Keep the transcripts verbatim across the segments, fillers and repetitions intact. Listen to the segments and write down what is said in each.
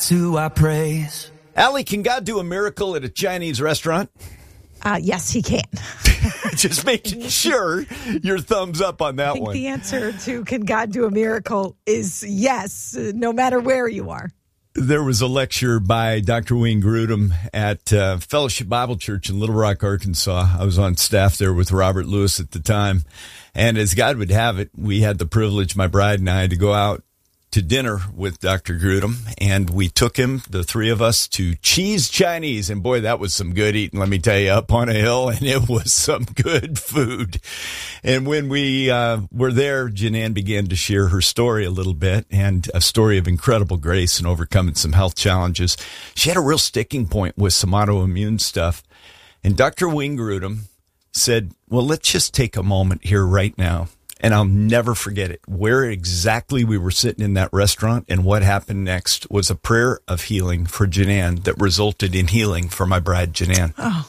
who I praise. Allie, can God do a miracle at a Chinese restaurant? Uh, yes, he can. Just making sure your thumbs up on that I think one. the answer to can God do a miracle is yes, no matter where you are. There was a lecture by Doctor Wayne Grudem at uh, Fellowship Bible Church in Little Rock, Arkansas. I was on staff there with Robert Lewis at the time. And as God would have it, we had the privilege, my bride and I, to go out to dinner with Doctor Grudem, and we took him, the three of us, to Cheese Chinese, and boy, that was some good eating, let me tell you, up on a hill, and it was some good food. And when we uh, were there, Jeananne began to share her story a little bit, and a story of incredible grace and overcoming some health challenges. She had a real sticking point with some autoimmune stuff, and Doctor Wayne Grudem said, well, let's just take a moment here right now. And I'll never forget it. Where exactly we were sitting in that restaurant and what happened next was a prayer of healing for Jeananne that resulted in healing for my bride, Jeananne. Oh.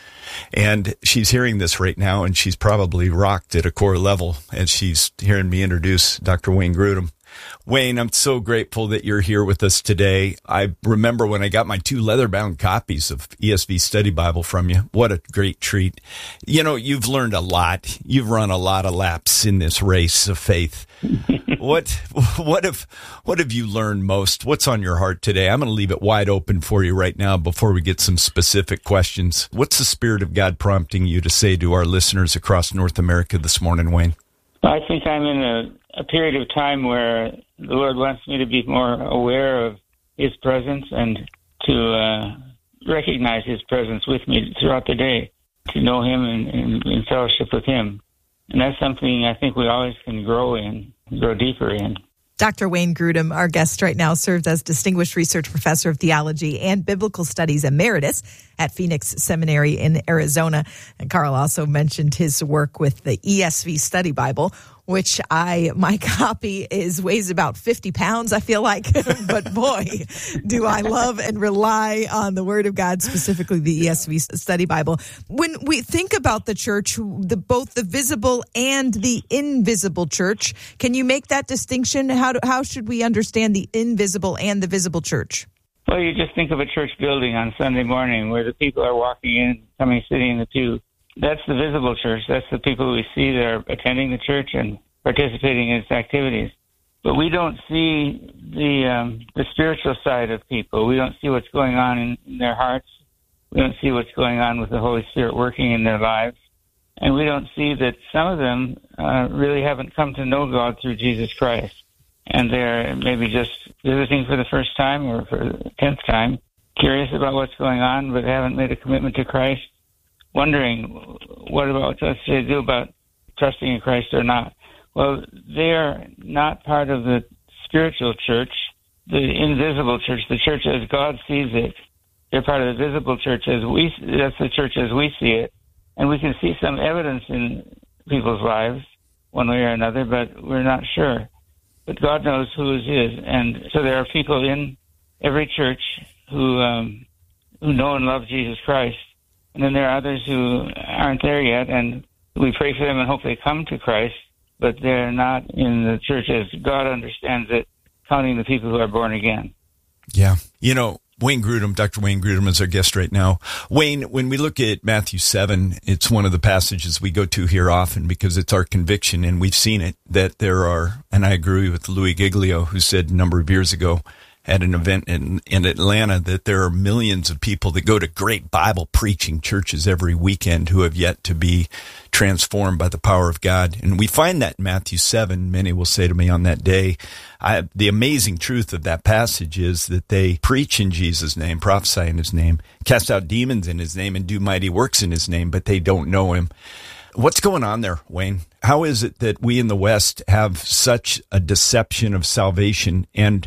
And she's hearing this right now, and she's probably rocked at a core level as she's hearing me introduce Doctor Wayne Grudem. Wayne, I'm so grateful that you're here with us today. I remember when I got my two leather-bound copies of E S V Study Bible from you. What a great treat. You know, you've learned a lot. You've run a lot of laps in this race of faith. What what have what have you learned most? What's on your heart today? I'm going to leave it wide open for you right now before we get some specific questions. What's the Spirit of God prompting you to say to our listeners across North America this morning, Wayne? I think I'm in a, a period of time where the Lord wants me to be more aware of His presence and to uh, recognize His presence with me throughout the day, to know Him and, and, and fellowship with Him. And that's something I think we always can grow in, grow deeper in. Doctor Wayne Grudem, our guest right now, serves as Distinguished Research Professor of Theology and Biblical Studies Emeritus at Phoenix Seminary in Arizona. And Carl also mentioned his work with the E S V Study Bible, which I, my copy is weighs about fifty pounds, I feel like. But boy, do I love and rely on the Word of God, specifically the E S V Study Bible. When we think about the church, the both the visible and the invisible church, can you make that distinction? How do, how should we understand the invisible and the visible church? Well, you just think of a church building on Sunday morning where the people are walking in, coming, sitting in the pew. That's the visible church. That's the people we see that are attending the church and participating in its activities. But we don't see the um, the spiritual side of people. We don't see what's going on in, in their hearts. We don't see what's going on with the Holy Spirit working in their lives. And we don't see that some of them uh, really haven't come to know God through Jesus Christ. And they're maybe just visiting for the first time or for the tenth time, curious about what's going on, but haven't made a commitment to Christ, wondering what about what they do about trusting in Christ or not. Well, they are not part of the spiritual church, the invisible church, the church as God sees it. They're part of the visible church as we, that's the church as we see it. And we can see some evidence in people's lives, one way or another, but we're not sure. But God knows who is His. And so there are people in every church who, um, who know and love Jesus Christ. And then there are others who aren't there yet, and we pray for them and hope they come to Christ, but they're not in the church as God understands it, counting the people who are born again. Yeah. You know, Wayne Grudem, Doctor Wayne Grudem is our guest right now. Wayne, when we look at Matthew seven, it's one of the passages we go to here often because it's our conviction, and we've seen it, that there are, and I agree with Louis Giglio, who said a number of years ago at an event in, in Atlanta, that there are millions of people that go to great Bible preaching churches every weekend who have yet to be transformed by the power of God. And we find that in Matthew seven. Many will say to me on that day, I, the amazing truth of that passage is that they preach in Jesus' name, prophesy in His name, cast out demons in His name, and do mighty works in His name, but they don't know Him. What's going on there, Wayne? How is it that we in the West have such a deception of salvation, and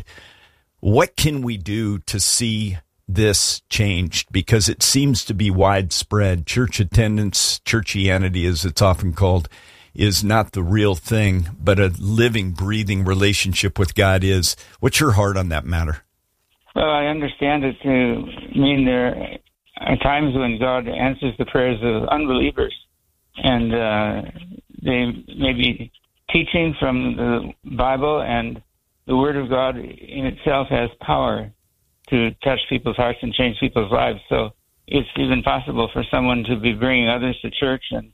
what can we do to see this changed? Because it seems to be widespread. Church attendance, churchianity as it's often called, is not the real thing, but a living, breathing relationship with God is. What's your heart on that matter? Well, I understand it to mean there are times when God answers the prayers of unbelievers, and uh, they may be teaching from the Bible, and the Word of God in itself has power. to touch people's hearts and change people's lives. So it's even possible for someone to be bringing others to church and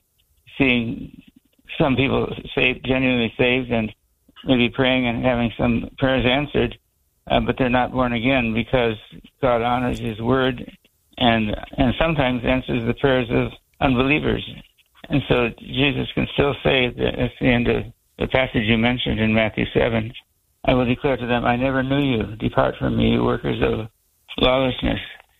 seeing some people saved, genuinely saved, and maybe praying and having some prayers answered, uh, but they're not born again, because God honors His word and and sometimes answers the prayers of unbelievers. And so Jesus can still say that at the end of the passage you mentioned in Matthew seven, I will declare to them, I never knew you. Depart from me, you workers of lawlessness.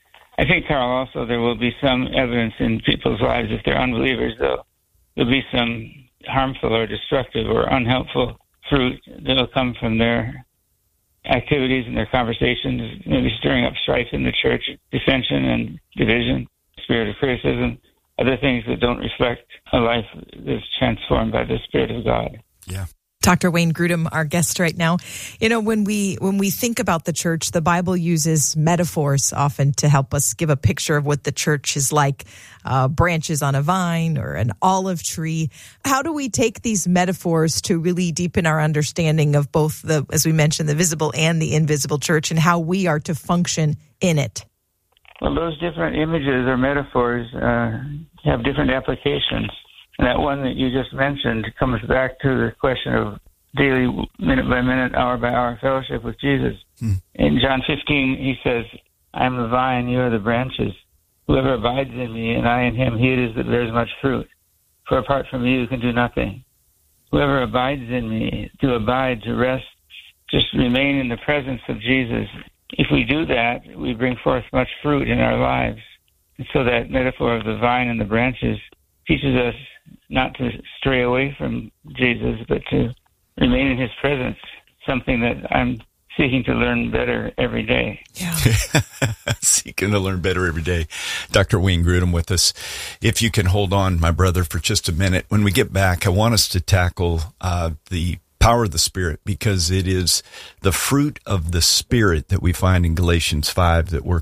I think, Carl, also there will be some evidence in people's lives, if they're unbelievers, though, there'll be some harmful or destructive or unhelpful fruit that will come from their activities and their conversations, maybe stirring up strife in the church, dissension and division, spirit of criticism, other things that don't reflect a life that's transformed by the Spirit of God. Yeah. Doctor Wayne Grudem, our guest right now. You know, when we when we think about the church, the Bible uses metaphors often to help us give a picture of what the church is like, uh, branches on a vine or an olive tree. How do we take these metaphors to really deepen our understanding of both the, as we mentioned, the visible and the invisible church, and how we are to function in it? Well, those different images or metaphors uh, have different applications. And that one that you just mentioned comes back to the question of daily, minute by minute, hour by hour fellowship with Jesus. Hmm. In John fifteen, he says, I am the vine, you are the branches. Whoever abides in me and I in him, he it is that bears much fruit. For apart from me, you can do nothing. Whoever abides in me, to abide, to rest, just remain in the presence of Jesus. If we do that, we bring forth much fruit in our lives. And so that metaphor of the vine and the branches teaches us not to stray away from Jesus, but to remain in his presence, something that I'm seeking to learn better every day. Yeah. Seeking to learn better every day. Doctor Wayne Grudem with us. If you can hold on, my brother, for just a minute. When we get back, I want us to tackle uh, the power of the Spirit, because it is the fruit of the Spirit that we find in Galatians five that we're